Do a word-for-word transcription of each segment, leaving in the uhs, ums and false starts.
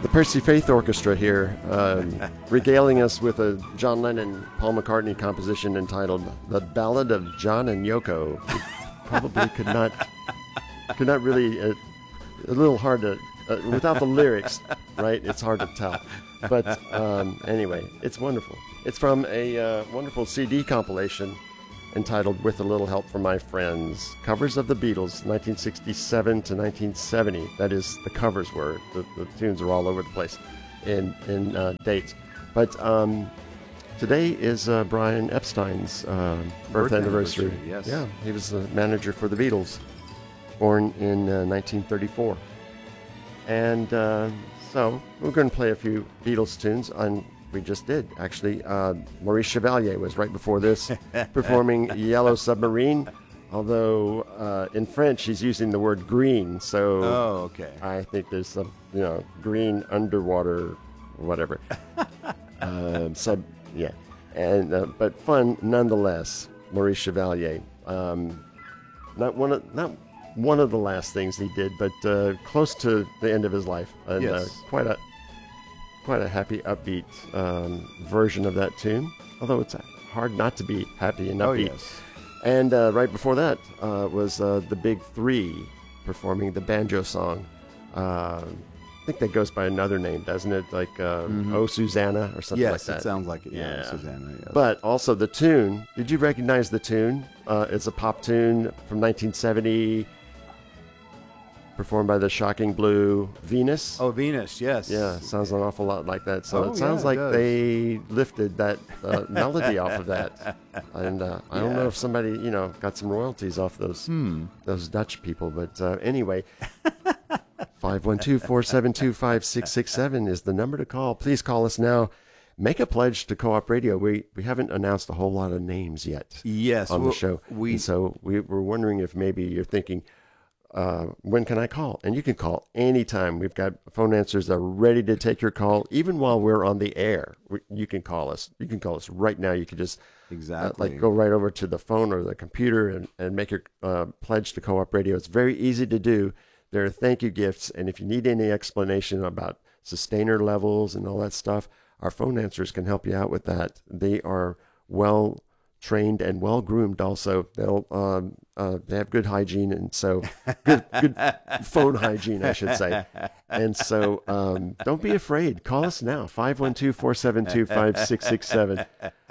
The Percy Faith Orchestra here, um, regaling us with a John Lennon, Paul McCartney composition entitled "The Ballad of John and Yoko." You probably could not, could not really, uh, a little hard to, uh, without the lyrics, right? It's hard to tell. But um, anyway, it's wonderful. It's from a uh, wonderful C D compilation entitled "With a Little Help from My Friends." Covers of the Beatles, nineteen sixty-seven to nineteen seventy. That is, the covers were. The, the tunes are all over the place in, in uh, dates. But um, today is uh, Brian Epstein's uh, birth, birth anniversary. anniversary. Yes. Yeah, he was the manager for the Beatles, born in uh, nineteen thirty-four. And uh, so we're going to play a few Beatles tunes on. We just did, actually. Uh, Maurice Chevalier was right before this, performing Yellow Submarine, although uh, in French he's using the word green, so oh, okay. I think there's some, you know, green underwater, whatever. uh, sub, yeah, and uh, but fun nonetheless. Maurice Chevalier, um, not one of not one of the last things he did, but uh, close to the end of his life, and yes. uh, quite a. Quite a happy, upbeat um, version of that tune. Although it's hard not to be happy and upbeat. Oh, yes. And uh, right before that uh, was uh, the Big Three performing the banjo song. Uh, I think that goes by another name, doesn't it? Like uh, mm-hmm. Oh Susanna or something yes, like that. Yes, it sounds like it. Yeah, yeah. Susanna. Yes. But also the tune. Did you recognize the tune? Uh, it's a pop tune from nineteen seventy. Performed by the Shocking Blue, Venus. Oh, Venus, yes. Yeah, sounds an awful lot like that. So oh, it sounds yeah, like it they lifted that uh, melody off of that. And uh, I don't yeah. know if somebody, you know, got some royalties off those hmm. those Dutch people. But uh, anyway, five one two, four seven two, five six six seven is the number to call. Please call us now. Make a pledge to Co-op Radio. We we haven't announced a whole lot of names yet yes, on well, the show. We, and so we, we're wondering if maybe you're thinking, Uh, when can I call? And you can call anytime. We've got phone answers that are ready to take your call, even while we're on the air. We, you can call us. You can call us right now. You can just exactly uh, like go right over to the phone or the computer and, and make your uh, pledge to Co-op Radio. It's very easy to do. There are thank you gifts. And if you need any explanation about sustainer levels and all that stuff, our phone answers can help you out with that. They are well trained and well groomed. Also, they'll um, uh, they have good hygiene, and so good, good phone hygiene, I should say. And so, um, don't be afraid. Call us now, five one two, four seven two, five six six seven.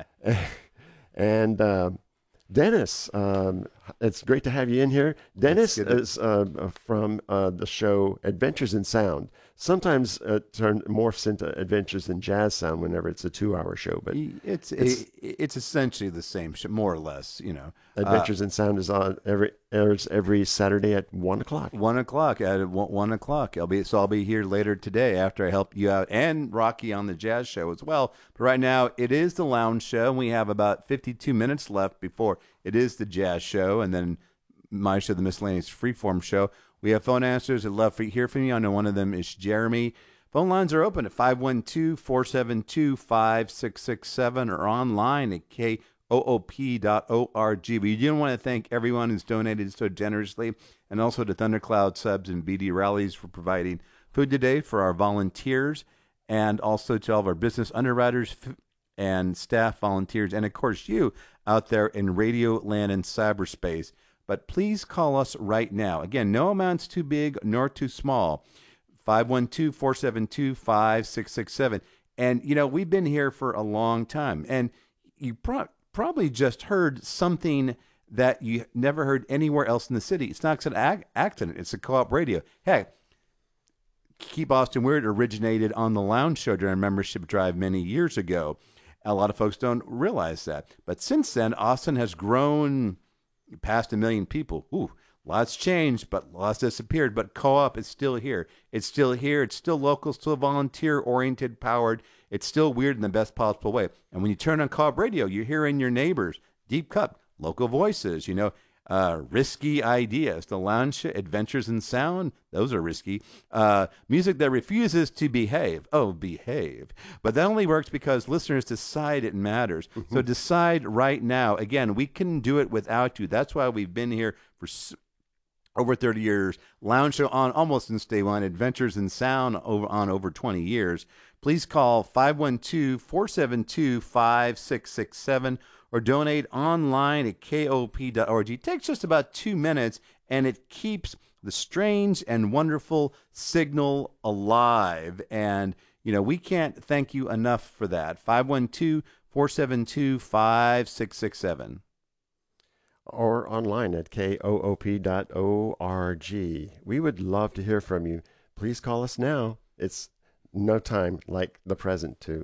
And um, Dennis, um, it's great to have you in here. Dennis is uh, from uh, the show Adventures in Sound. Sometimes it turn, morphs into Adventures in Jazz Sound whenever it's a two-hour show. But it's it's, it's essentially the same show, more or less. You know, Adventures uh, in Sound is on every airs every Saturday at one o'clock. One o'clock at one, one o'clock. I'll be so I'll be here later today after I help you out and Rocky on the jazz show as well. But right now it is the lounge show, and we have about fifty-two minutes left before it is the jazz show, and then my show, the Miscellaneous Freeform show. We have phone answers. I'd love to hear from you. I know one of them is Jeremy. Phone lines are open at five one two, four seven two, five six six seven or online at K O O P dot org. We do want to thank everyone who's donated so generously, and also to Thundercloud Subs and B D Rallies for providing food today for our volunteers, and also to all of our business underwriters and staff volunteers, and of course you out there in radio land and cyberspace. But please call us right now. Again, no amount's too big nor too small. five one two, four seven two, five six six seven. And, you know, we've been here for a long time. And you pro- probably just heard something that you never heard anywhere else in the city. It's not an ac- accident. It's a Co-op Radio. Heck, Keep Austin Weird originated on the Lounge Show during membership drive many years ago. A lot of folks don't realize that. But since then, Austin has grown past a million people. Ooh, lots changed, but lots disappeared. But Co-op is still here. It's still here. It's still local, still volunteer-oriented, powered. It's still weird in the best possible way. And when you turn on Co-op Radio, you're hearing your neighbors. Deep Cut, local voices, you know, uh, risky ideas. The Lounge, Adventures in Sound, those are risky. Uh, music that refuses to behave. Oh, behave. But that only works because listeners decide it matters. Mm-hmm. So decide right now. Again, we can do it without you. That's why we've been here for over thirty years, lounge show on almost since day one, adventures in sound over on over twenty years. Please call five one two, four seven two, five six six seven or donate online at K O P dot org. It takes just about two minutes, and it keeps the strange and wonderful signal alive. And, you know, we can't thank you enough for that. five one two, four seven two, five six six seven. Or online at K O O P dot org. We would love to hear from you. Please call us now. It's no time like the present to